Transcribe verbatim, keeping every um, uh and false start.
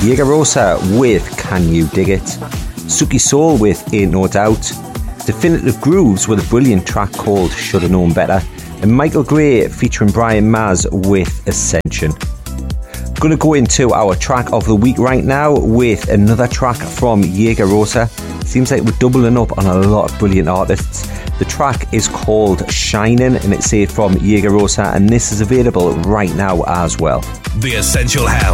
Jaegerosa with Can You Dig It, Suki Soul with Ain't No Doubt, Definitive Grooves with a brilliant track called Shoulda Known Better, and Michael Gray featuring Brian Maz with Ascension. Going to go into our track of the week right now with another track from Jaegerosa. Seems like we're doubling up on a lot of brilliant artists. The track is called Shining and it's saved from Jaegerosa, and this is available right now as well. The Essential House.